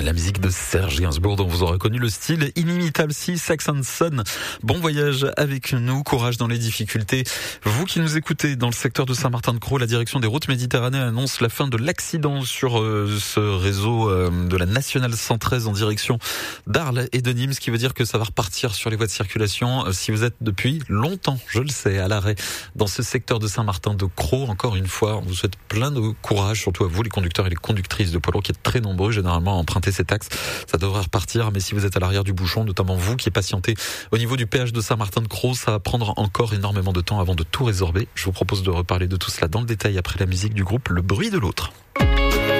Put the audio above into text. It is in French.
La musique de Serge Gainsbourg, dont vous aurez reconnu le style inimitable, si Saxon Son. Bon voyage avec nous, courage dans les difficultés. Vous qui nous écoutez dans le secteur de Saint-Martin-de-Crau, la direction des routes méditerranéennes annonce la fin de l'accident sur ce réseau de la Nationale 113 en direction d'Arles et de Nîmes, ce qui veut dire que ça va repartir sur les voies de circulation. Si vous êtes depuis longtemps, je le sais, à l'arrêt dans ce secteur de Saint-Martin-de-Crau, encore une fois, on vous souhaite plein de courage, surtout à vous les conducteurs et les conductrices de poids lourds qui êtes très nombreux généralement à emprunter cet axe. Ça devrait repartir, mais si vous êtes à l'arrière du bouchon, notamment vous qui patientez au niveau du péage de Saint-Martin-de-Crau, ça va prendre encore énormément de temps avant de tout résorber. Je vous propose de reparler de tout cela dans le détail après la musique du groupe Le Bruit de l'Autre.